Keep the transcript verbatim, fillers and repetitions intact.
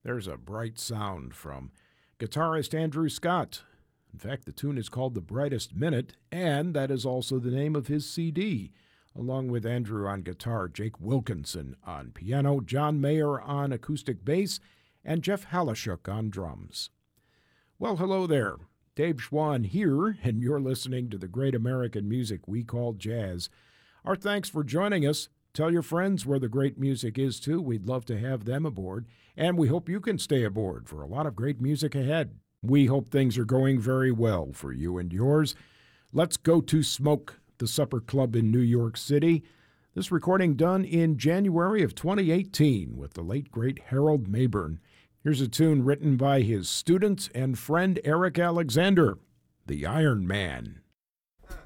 There's a bright sound from guitarist Andrew Scott. In fact, the tune is called The Brightest Minute, and that is also the name of his C D. Along with Andrew on guitar, Jake Wilkinson on piano, John Mayer on acoustic bass, and Jeff Halashuk on drums. Well, hello there. Dave Schwann here, and you're listening to the great American music we call jazz. Our thanks for joining us. Tell your friends where the great music is, too. We'd love to have them aboard, and we hope you can stay aboard for a lot of great music ahead. We hope things are going very well for you and yours. Let's go to Smoke, the Supper Club in New York City. This recording done in January of twenty eighteen with the late, great Harold Mabern. Here's a tune written by his student and friend Eric Alexander, The Iron Man.